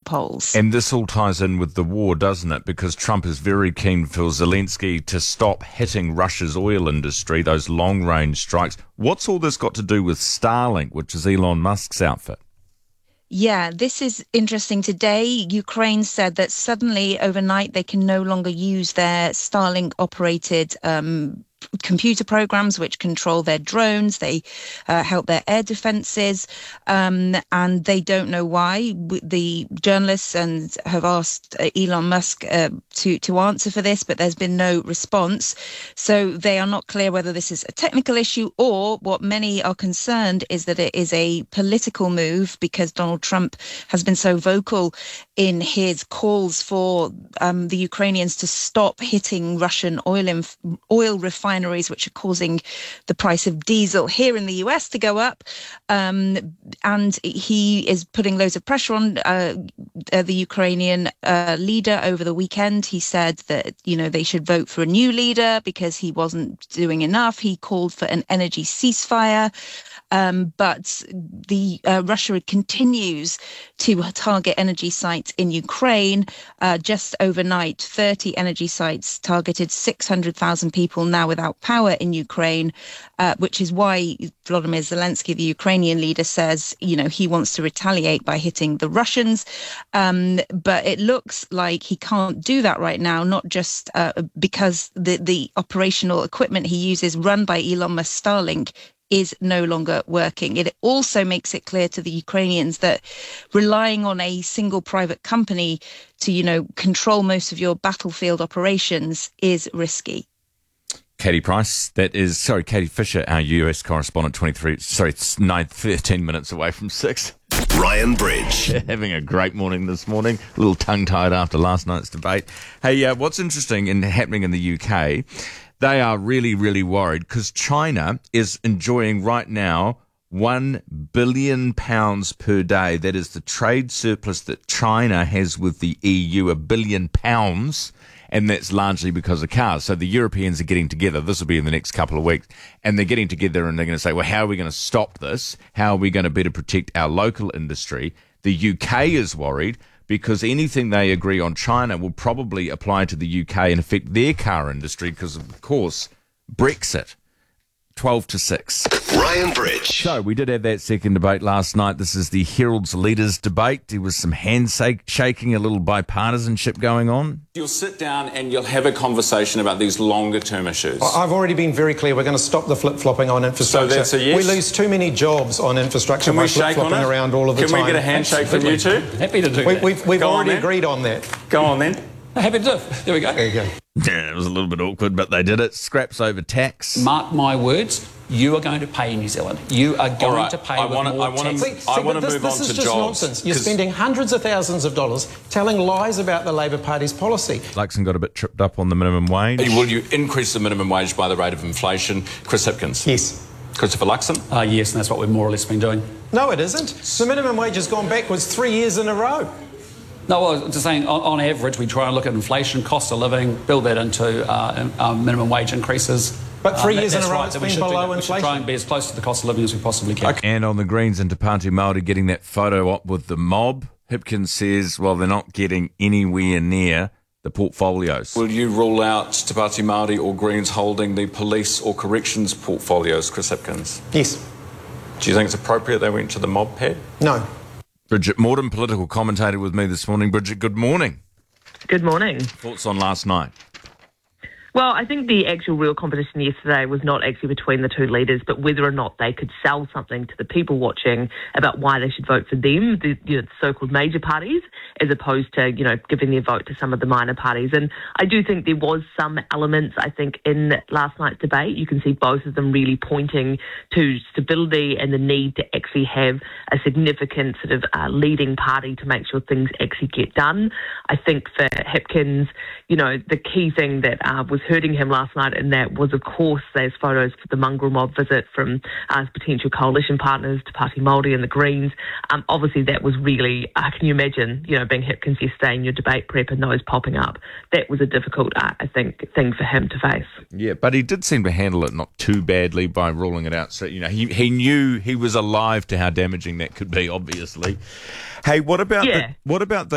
polls. And this all ties in with the war, doesn't it? Because Trump is very keen for Zelensky to stop hitting Russia's oil industry, those long-range strikes. What's all this got to do with Starlink, which is Elon Musk's outfit? Yeah, this is interesting. Today, Ukraine said that suddenly overnight they can no longer use their Starlink-operated computer programs which control their drones. They help their air defenses, and they don't know why. The journalists have asked Elon Musk to answer for this, but there's been no response. So they are not clear whether this is a technical issue or what many are concerned is that it is a political move because Donald Trump has been so vocal in his calls for the Ukrainians to stop hitting Russian oil refineries, which are causing the price of diesel here in the US to go up. And he is putting loads of pressure on the Ukrainian leader over the weekend. He said that, they should vote for a new leader because he wasn't doing enough. He called for an energy ceasefire. But Russia continues to target energy sites in Ukraine. Just overnight, 30 energy sites targeted 600,000 people now without power in Ukraine, which is why Volodymyr Zelensky, the Ukrainian leader, says, he wants to retaliate by hitting the Russians. But it looks like he can't do that right now, not just because the operational equipment he uses run by Elon Musk Starlink is no longer working. It also makes it clear to the Ukrainians that relying on a single private company to, control most of your battlefield operations is risky. Katie Fisher, our US correspondent, 13 minutes away from 6. Ryan Bridge. Having a great morning this morning. A little tongue-tied after last night's debate. Hey, what's interesting and happening in the UK, they are really, really worried because China is enjoying right now £1 billion per day. That is the trade surplus that China has with the EU, £1 billion. And that's largely because of cars. So the Europeans are getting together. This will be in the next couple of weeks. And they're getting together and they're going to say, well, how are we going to stop this? How are we going to better protect our local industry? The UK is worried because anything they agree on China will probably apply to the UK and affect their car industry because, of course, Brexit. 12-6. Ryan Bridge. So we did have that second debate last night. This is the Herald's Leaders debate. There was some shaking, a little bipartisanship going on. You'll sit down and you'll have a conversation about these longer-term issues. I've already been very clear. We're going to stop the flip-flopping on infrastructure. So that's a yes? We lose too many jobs on infrastructure by flip-flopping around all of the time. Can we get a handshake from you two? Happy to do that. We've already agreed on that. Go on then. Happy to do it. There we go. There you go. Yeah, it was a little bit awkward, but they did it. Scraps over tax. Mark my words, you are going to pay in New Zealand. You are going to pay more tax. I want to move on to jobs. This is just nonsense. You're spending hundreds of thousands of dollars telling lies about the Labor Party's policy. Luxon got a bit tripped up on the minimum wage. Will you increase the minimum wage by the rate of inflation? Chris Hipkins? Yes. Christopher Luxon? Yes, and that's what we've more or less been doing. No, it isn't. The minimum wage has gone backwards 3 years in a row. No, well, just saying, on average, we try and look at inflation, cost of living, build that into minimum wage increases. But 3 years in a row, right, it's been below inflation. We should try and be as close to the cost of living as we possibly can. Okay. And on the Greens and Te Pāti Māori getting that photo op with the mob, Hipkins says, well, they're not getting anywhere near the portfolios. Will you rule out Te Pāti Māori or Greens holding the police or corrections portfolios, Chris Hipkins? Yes. Do you think it's appropriate they went to the mob pad? No. Bridget Morton, political commentator with me this morning. Bridget, good morning. Good morning. Thoughts on last night? Well, I think the actual real competition yesterday was not actually between the two leaders, but whether or not they could sell something to the people watching about why they should vote for them, the so-called major parties, as opposed to, giving their vote to some of the minor parties. And I do think there was some elements, I think, in last night's debate. You can see both of them really pointing to stability and the need to actually have a significant sort of leading party to make sure things actually get done. I think for Hipkins, the key thing that was hurting him last night, and that was, of course, those photos for the mongrel mob visit from potential coalition partners, Te Pāti Māori and the Greens. Obviously, that was really, can you imagine, being Hipkins yesterday in your debate prep and those popping up? That was a difficult, I think, thing for him to face. Yeah, but he did seem to handle it not too badly by ruling it out. So, he knew he was alive to how damaging that could be, obviously. Hey, what about the